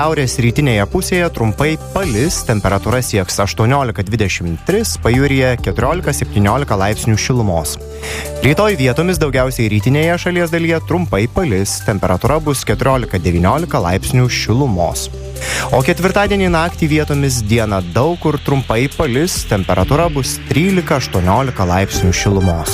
Šiaurės rytinėje pusėje trumpai palis, temperatūra sieks 18-23, pajūryje 14-17 laipsnių šilumos. Rytoj vietomis daugiausiai rytinėje šalies dalyje trumpai palis, temperatūra bus 14-19 laipsnių šilumos. O ketvirtadienį naktį vietomis dieną daug kur trumpai palis, temperatūra bus 13-18 laipsnių šilumos.